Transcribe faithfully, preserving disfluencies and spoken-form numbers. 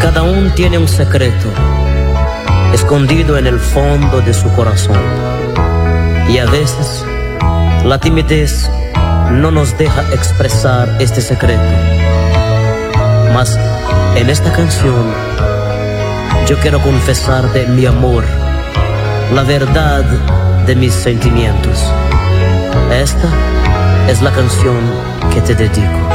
Cada uno tiene un secreto escondido en el fondo de su corazón. Y a veces la timidez no nos deja expresar este secreto. Mas en esta canción yo quiero confesarte mi amor, la verdad de mis sentimientos. Esta es la canción que te dedico.